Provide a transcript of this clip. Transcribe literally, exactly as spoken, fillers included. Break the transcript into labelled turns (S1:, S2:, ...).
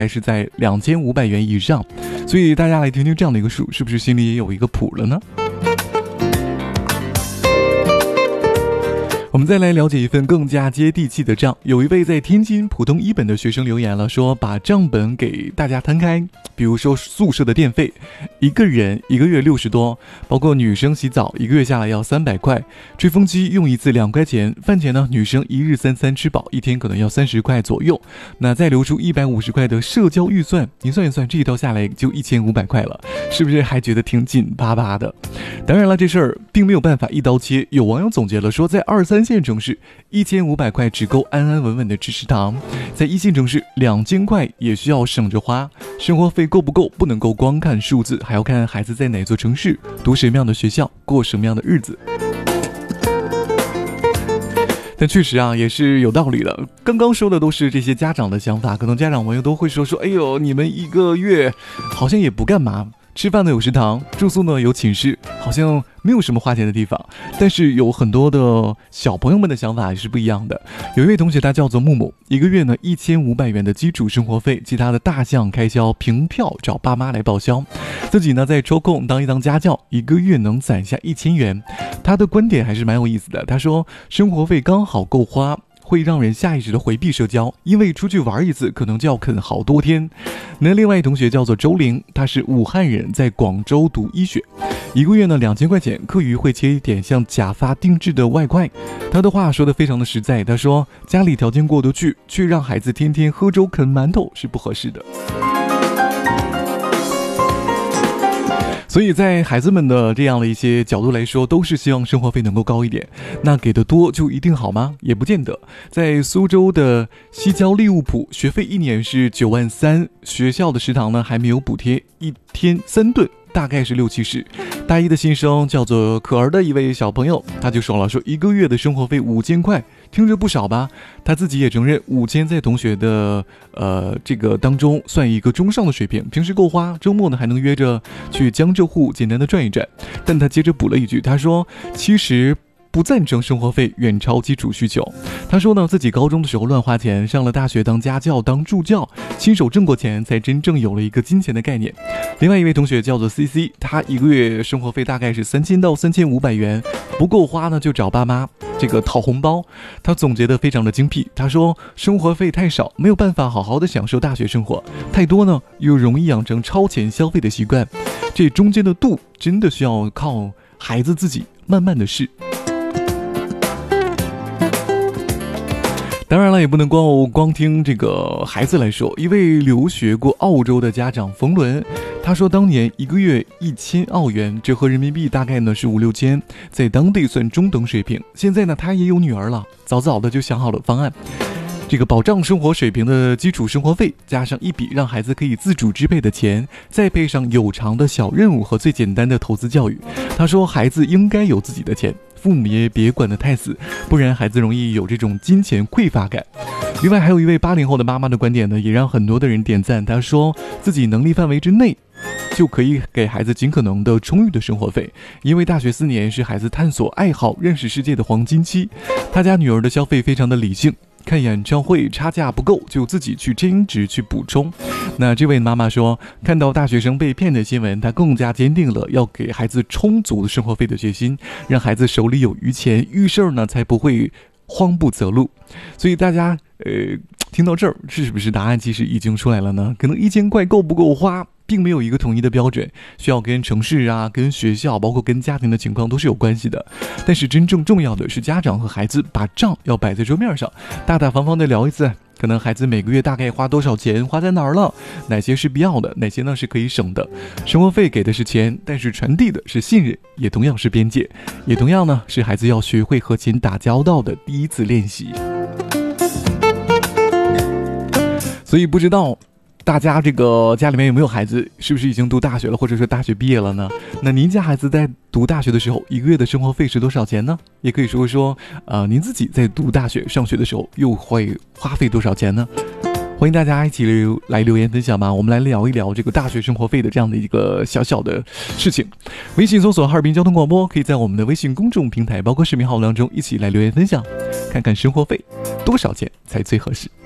S1: 还是在两千五百元以上。所以大家来听听这样的一个数，是不是心里也有一个谱了呢？我们再来了解一份更加接地气的账。有一位在天津普通一本的学生留言了，说把账本给大家摊开，比如说宿舍的电费，一个人一个月六十多，包括女生洗澡一个月下来要三百块，吹风机用一次两块钱，饭钱呢女生一日三餐吃饱一天可能要三十块左右，那再留出一百五十块的社交预算，你算一算这一套下来就一千五百块了，是不是还觉得挺紧巴巴的？当然了，这事儿并没有办法一刀切，有网友总结了说，在二三线城市一千五百块只够安安稳稳的吃食堂，在一线城市两千块也需要省着花，生活费够不够不能够光看数字，还要看孩子在哪座城市读什么样的学校，过什么样的日子。但确实啊，也是有道理的。刚刚说的都是这些家长的想法，可能家长朋友都会说说，哎呦，你们一个月好像也不干嘛，吃饭呢有食堂，住宿呢有寝室，好像没有什么花钱的地方。但是有很多的小朋友们的想法也是不一样的。有一位同学他叫做木木，一个月呢一千五百元的基础生活费，其他的大项开销凭票找爸妈来报销，自己呢在抽空当一当家教，一个月能攒下一千元。他的观点还是蛮有意思的，他说生活费刚好够花，会让人下意识的回避社交，因为出去玩一次可能就要啃好多天。那另外一同学叫做周玲，他是武汉人，在广州读医学，一个月呢两千块钱，课余会切一点像假发定制的外快。他的话说的非常的实在，他说家里条件过得去，却让孩子天天喝粥啃馒头是不合适的。所以在孩子们的这样的一些角度来说，都是希望生活费能够高一点。那给的多就一定好吗？也不见得。在苏州的西郊利物浦，学费一年是九万三，学校的食堂呢还没有补贴，一天三顿大概是六七十。大一的新生叫做可儿的一位小朋友，他就说了，说一个月的生活费五千块，听着不少吧？他自己也承认，五千在同学的呃这个当中算一个中上的水平，平时够花，周末呢还能约着去江浙沪简单的转一转。但他接着补了一句，他说其实不赞成生活费远超基础需求。他说呢，自己高中的时候乱花钱，上了大学当家教当助教，亲手挣过钱，才真正有了一个金钱的概念。另外一位同学叫做 C C， 他一个月生活费大概是三千到三千五百元，不够花呢就找爸妈这个讨红包。他总结得非常的精辟，他说生活费太少，没有办法好好的享受大学生活，太多呢又容易养成超前消费的习惯，这中间的度真的需要靠孩子自己慢慢的试。当然了，也不能光光听这个孩子来说。一位留学过澳洲的家长冯伦，他说当年一个月一千澳元，折合人民币大概呢是五六千，在当地算中等水平。现在呢他也有女儿了，早早的就想好了方案，这个保障生活水平的基础生活费，加上一笔让孩子可以自主支配的钱，再配上有偿的小任务和最简单的投资教育。他说孩子应该有自己的钱，父母也别管得太死，不然孩子容易有这种金钱匮乏感。另外还有一位八零后的妈妈的观点呢，也让很多的人点赞。她说自己能力范围之内就可以给孩子尽可能的充裕的生活费，因为大学四年是孩子探索爱好认识世界的黄金期。他家女儿的消费非常的理性，看演唱会差价不够就自己去兼职去补充。那这位妈妈说，看到大学生被骗的新闻，她更加坚定了要给孩子充足的生活费的决心，让孩子手里有余钱，遇事儿呢才不会慌不择路。所以大家呃听到这儿，是不是答案其实已经出来了呢？可能一千块够不够花并没有一个统一的标准，需要跟城市啊、跟学校，包括跟家庭的情况都是有关系的。但是真正重要的是家长和孩子把账要摆在桌面上，大大方方的聊一次，可能孩子每个月大概花多少钱，花在哪儿了，哪些是必要的，哪些呢是可以省的。生活费给的是钱，但是传递的是信任，也同样是边界，也同样呢是孩子要学会和钱打交道的第一次练习。所以不知道大家这个家里面有没有孩子，是不是已经读大学了，或者说大学毕业了呢？那您家孩子在读大学的时候，一个月的生活费是多少钱呢？也可以说说，呃，您自己在读大学上学的时候又会花费多少钱呢？欢迎大家一起留来留言分享吧，我们来聊一聊这个大学生活费的这样的一个小小的事情。微信搜索哈尔滨交通广播，可以在我们的微信公众平台包括视频号当中一起来留言分享，看看生活费多少钱才最合适。